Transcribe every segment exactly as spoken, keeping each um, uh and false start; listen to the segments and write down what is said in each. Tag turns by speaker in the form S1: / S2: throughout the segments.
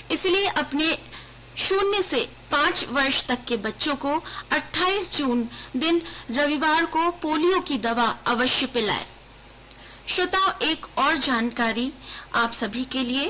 S1: इसलिए अपने शून्य से पाँच वर्ष तक के बच्चों को अट्ठाईस जून दिन रविवार को पोलियो की दवा अवश्य पिलाएं। श्रोताओं, एक और जानकारी आप सभी के लिए।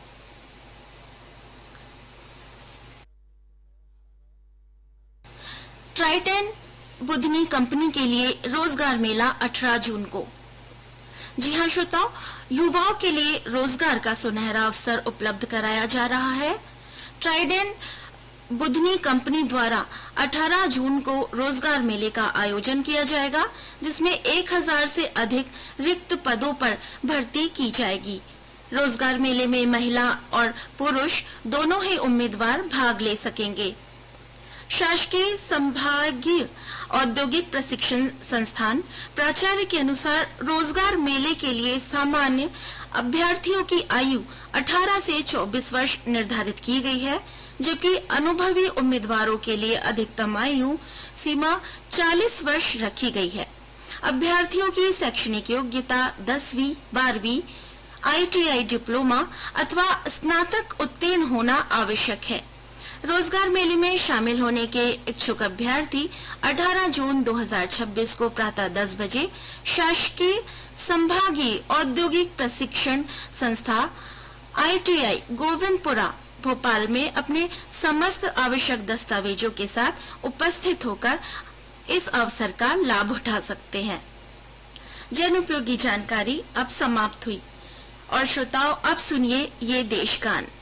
S1: ट्राइडेंट बुधनी कंपनी के लिए रोजगार मेला अठारह जून को। जी हाँ श्रोताओं, युवाओं के लिए रोजगार का सुनहरा अवसर उपलब्ध कराया जा रहा है। ट्राइडेंट बुधनी कंपनी द्वारा अठारह जून को रोजगार मेले का आयोजन किया जाएगा, जिसमें एक हज़ार से अधिक रिक्त पदों पर भर्ती की जाएगी। रोजगार मेले में महिला और पुरुष दोनों ही उम्मीदवार भाग ले सकेंगे। शासकीय संभागीय औद्योगिक प्रशिक्षण संस्थान प्राचार्य के अनुसार रोजगार मेले के लिए सामान्य अभ्यर्थियों की आयु अठारह से चौबीस वर्ष निर्धारित की गई है, जबकि अनुभवी उम्मीदवारों के लिए अधिकतम आयु सीमा चालीस वर्ष रखी गई है। अभ्यर्थियों की शैक्षणिक योग्यता दसवीं, बारहवीं, आई टी आई डिप्लोमा अथवा स्नातक उत्तीर्ण होना आवश्यक है। रोजगार मेले में शामिल होने के इच्छुक अभ्यर्थी अठारह जून दो हज़ार छब्बीस को प्रातः दस बजे शासकीय संभागीय औद्योगिक प्रशिक्षण संस्था I T I Govindpura Bhopal में अपने समस्त आवश्यक दस्तावेजों के साथ उपस्थित होकर इस अवसर का लाभ उठा सकते हैं। जन उपयोगी जानकारी अब समाप्त हुई और श्रोताओं, अब सुनिए ये देश गान।